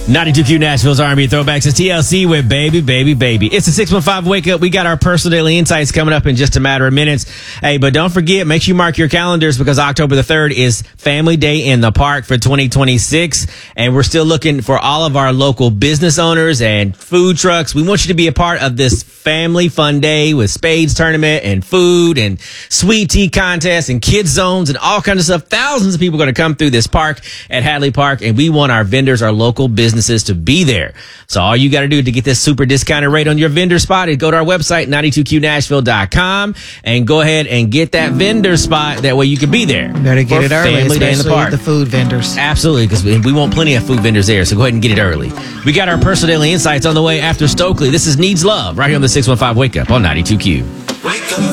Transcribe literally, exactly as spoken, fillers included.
ninety-two Q Nashville's R and B Throwbacks. It's T L C with Baby, Baby, Baby. It's the six one five Wake Up. We got our personal daily insights coming up in just a matter of minutes. Hey, but don't forget, make sure you mark your calendars because October the third is Family Day in the Park for twenty twenty-six. And we're still looking for all of our local business owners and food trucks. We want you to be a part of this family fun day with spades tournament and food and sweet tea contests and kids zones and all kinds of stuff. Thousands of people are going to come through this park at Hadley Park, and we want our vendors, our local businesses to be there. So all you got to do to get this super discounted rate on your vendor spot is go to our website, ninety-two Q nashville dot com, and go ahead and get that vendor spot. That way you can be there. Better get it early, Family Day in the especially park. the food vendors. Absolutely, because we, we want plenty of food vendors there, so go ahead and get it early. We got our personal daily insights on the way after Stokely. This is Needs Love right here on the six one five Wake Up on ninety-two Q.